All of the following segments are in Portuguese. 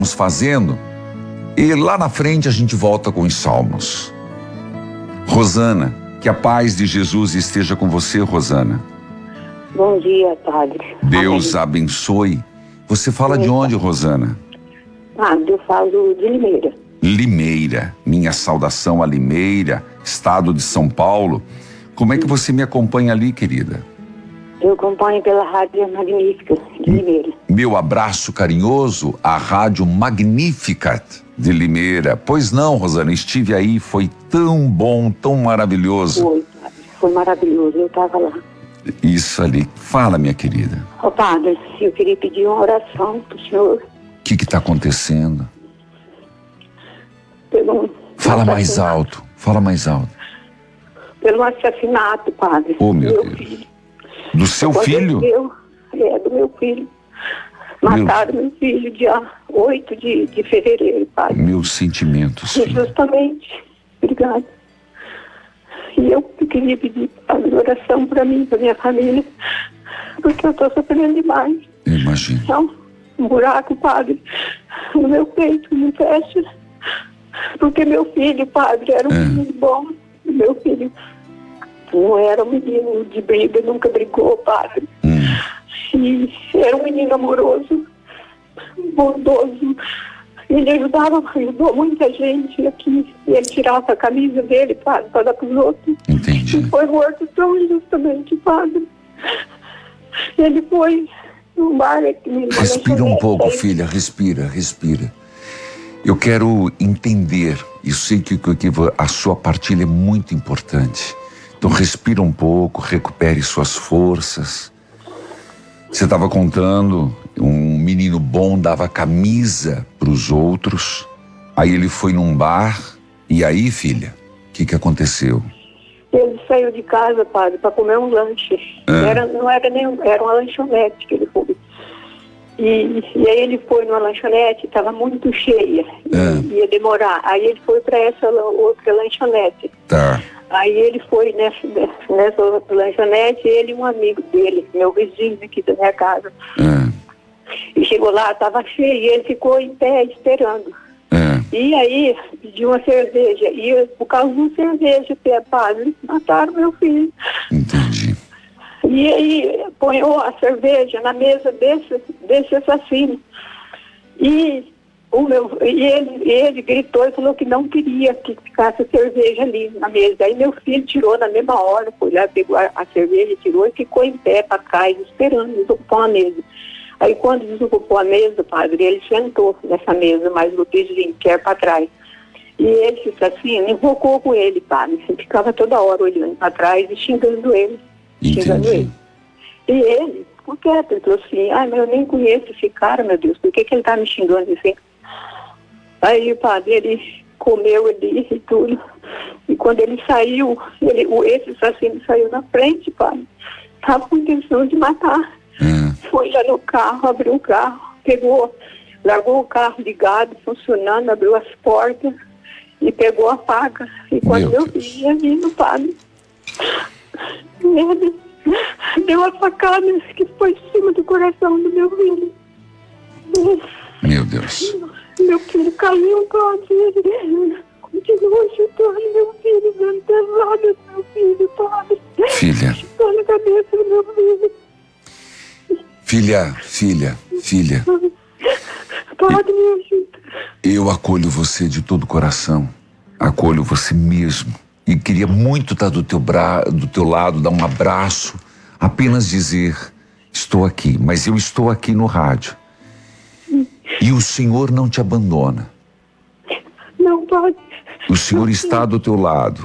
Estamos fazendo, e lá na frente a gente volta com os salmos. Rosana, que a paz de Jesus esteja com você, Rosana. Bom dia, padre. Deus abençoe. Você fala de onde, Rosana? Eu falo de Limeira. Limeira, minha saudação a Limeira, estado de São Paulo. Como é que você me acompanha ali, querida? Eu acompanho pela Rádio Magnífica de Limeira. Meu abraço carinhoso à Rádio Magnífica de Limeira. Pois não, Rosana, estive aí, foi tão bom, tão maravilhoso. Foi, padre, foi maravilhoso, eu estava lá. Isso ali. Fala, minha querida. Padre, eu queria pedir uma oração para o senhor. O que está acontecendo? Fala mais alto, fala mais alto. Pelo assassinato, padre. Oh, meu Deus. Filho. Do seu filho? Do meu filho. Mataram meu filho dia 8 de fevereiro, padre. Meus sentimentos, filho. Justamente. Obrigada. E eu queria pedir a oração para mim, para minha família, porque eu estou sofrendo demais. Eu imagino. Então, um buraco, padre, no meu peito, não fecha. Porque meu filho, padre, era um menino bom. Meu filho não era um menino de briga, nunca brigou, padre. E era um menino amoroso, bondoso. Ele ajudou muita gente aqui. Ele tirava a camisa dele, padre, para dar para os outros. Entendi. E foi morto tão injustamente, padre. Ele foi num bar aqui. Respira um pouco, filha, respira. Eu quero entender, e sei que a sua partilha é muito importante. Então respira um pouco, recupere suas forças. Você estava contando, um menino bom dava camisa para os outros, aí ele foi num bar, e aí, filha, o que aconteceu? Ele saiu de casa, padre, para comer um lanche. Era uma lanchonete que ele foi. E aí ele foi numa lanchonete, estava muito cheia, ia demorar. Aí ele foi para essa outra lanchonete. Tá. Aí ele foi nessa outra lanchonete, ele e um amigo dele, meu vizinho aqui da minha casa. E chegou lá, estava cheio, e ele ficou em pé esperando. E aí pediu uma cerveja, e por causa de uma cerveja, padre, mataram meu filho. Entendi. E aí ponhou a cerveja na mesa desse assassino. E ele gritou e falou que não queria que ficasse a cerveja ali na mesa. Aí meu filho tirou na mesma hora, foi lá, pegou a cerveja, tirou e ficou em pé para trás, esperando desocupar a mesa. Aí quando desocupou a mesa, padre, ele sentou nessa mesa, mas o vizinho que era para trás. E esse assassino invocou com ele, padre. Ele ficava toda hora olhando para trás e xingando ele. Entendi. E ele ficou quieto, ele falou assim, mas eu nem conheço esse cara, meu Deus, por que ele tá me xingando assim? Aí o padre, ele comeu ali e tudo, e quando ele saiu, esse assassino saiu na frente, padre, tava com intenção de matar. Foi lá no carro, abriu o carro, largou o carro ligado, funcionando, abriu as portas e pegou a faca. E quando meu filho ia vindo, padre, ele deu a facada que foi em cima do coração do meu filho. Meu Deus. Meu filho caiu, padre. Ele continuou chutando meu filho, dando pesada no meu filho, padre. Filha. Chutando a cabeça do meu filho. Filha. Padre, me ajuda. Eu acolho você de todo o coração. Acolho você mesmo. E queria muito estar do teu lado, dar um abraço, apenas dizer, estou aqui, mas eu estou aqui no rádio. E o Senhor não te abandona. Não, padre. O Senhor está do teu lado.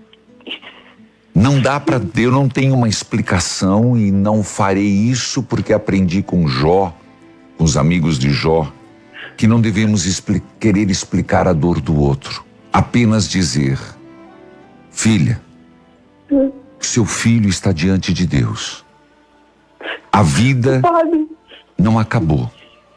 Não dá para, eu não tenho uma explicação e não farei isso porque aprendi com Jó, com os amigos de Jó, que não devemos querer explicar a dor do outro. Apenas dizer, filha, seu filho está diante de Deus. A vida não acabou.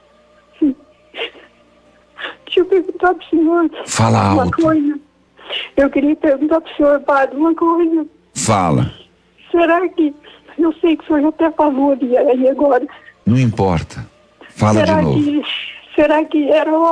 Deixa eu perguntar para o senhor Fala uma alto. coisa. Eu queria perguntar para o senhor, padre, uma coisa. Fala. Será que, eu sei que o senhor já até falou ali agora. Não importa. Fala de novo. Será que era